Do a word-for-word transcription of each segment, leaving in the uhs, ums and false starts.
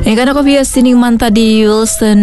Eka ko bias sining manta di Wilson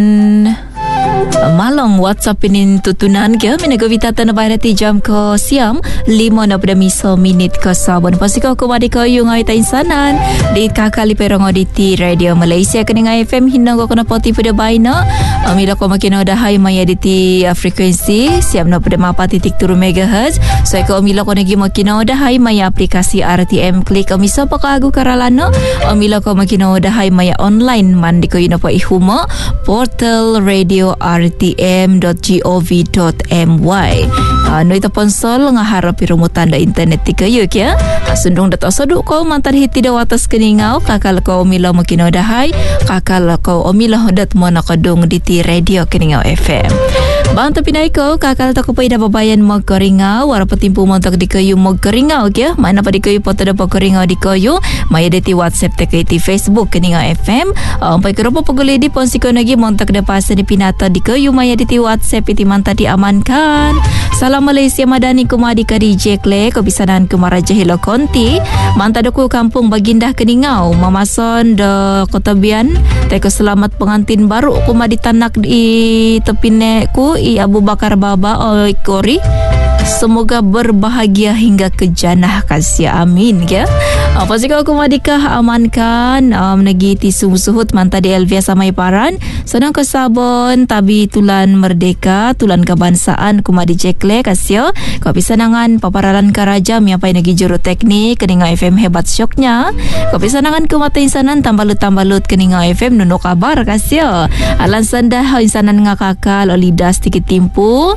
Malong WhatsApp inin tutunan ke minagawita ta na bayan ti jam ko siam limo na pada miso minit ko sabon pasiko ko madi ko yung ay tainsanan di kakali pero ngodi ti Radio Malaysia kini nga F M hinang ko na poti pada bayna amila ko makino dahay maya di ti frekuensi siam na pada mapa titik turu megahertz so ko amila ko nagi makino dahay maya aplikasi R T M klik amisa pakagu karalano amila ko makino dahay maya online man di ko ino pa ihuma portal radio r t m dot gov dot my. Ano ito ponsol nga harap irumutan da internet ti kayo kya. Asundong dato saduk ko mantan hiti da watas keningaw kakal ko umilaw makinodahay kakal ko umilaw dat mo nakadung di ti radio keningaw F M. Banta pinay ko kakal ta ko pa ida babayan magkaringaw wara patimpu montak di kayo magkaringaw kya. Mana pa di kayo po tada pagkaringaw di kayo maya di ti WhatsApp te kayo ti Facebook keningaw F M. Ampay ko po paguli di ponsi ko nagi montak da pasa di pinata di kayo maya di ti WhatsApp iti manta di amankan. Salam Malaysia madani kumadi ka D J Kle ko bisanan kumaraja Hilo Konti manta ko kampung Bagindah Keningau mamason de Kota Bian teko selamat pengantin baru kumadi tanak di tepine ku i Abu Bakar Baba oi Kori semoga berbahagia hingga ke jannah kasih amin ya. Apa sih kau kumadikah amankan um, nagi ti sumusuhut manta di Elvia samai paran senang kesabon tabi tulan merdeka tulan kebangsaan kumadi jekle kasih kau bisa nangan paparalan karaja miapai nagi juru teknik keninga F M hebat syoknya kau bisa nangan kumata insanan tambalut tambalut keninga F M nunuk kabar kasih alan sandah insanan ngakakal olidas tikit timpu.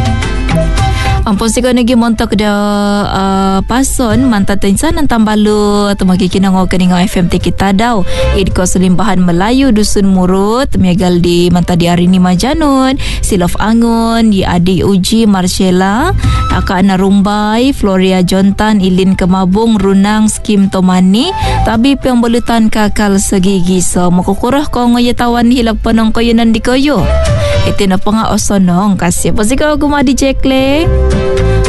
Ampun siko nagi montok da uh, pason mantat insan tambalu atau magi kinango keninga F M ti kita daw id ko selimbahan Melayu dusun Murut megal di manta di Arini Majanun Silof Angun di Adi Uji Marcella Aka Narumbai Floria Jontan Ilin Kemabung Runang Skim Tomani tabi pembulutan kakal segigi so makukurah ko ngayatawan hilak panong koyunan di koyo iti na pa nga osonong kasi pasikaw gumadi jekle.